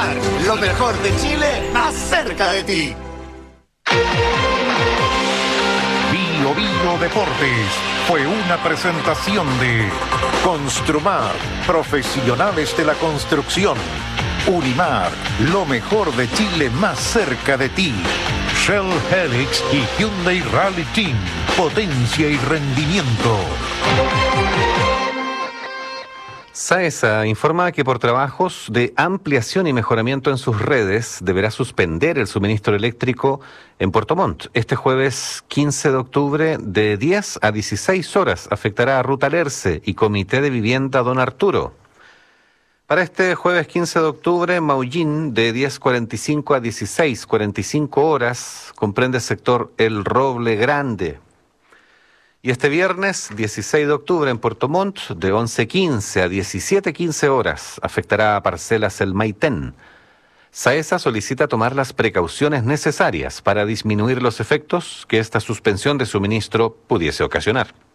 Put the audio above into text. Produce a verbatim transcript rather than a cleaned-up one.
Unimar, lo mejor de Chile, más cerca de ti. Bio Bio Deportes fue una presentación de Construmar, profesionales de la construcción. Unimar, lo mejor de Chile más cerca de ti. Shell Helix y Hyundai Rally Team, potencia y rendimiento. SAESA informa que por trabajos de ampliación y mejoramiento en sus redes deberá suspender el suministro eléctrico en Puerto Montt. Este jueves quince de octubre de diez a dieciséis horas afectará a Ruta Lerce y Comité de Vivienda Don Arturo. Para este jueves quince de octubre, Maullín de diez cuarenta y cinco a dieciséis cuarenta y cinco horas comprende el sector El Roble Grande. Y este viernes dieciséis de octubre en Puerto Montt, de once quince a diecisiete quince horas, afectará a parcelas El Maitén. SAESA solicita tomar las precauciones necesarias para disminuir los efectos que esta suspensión de suministro pudiese ocasionar.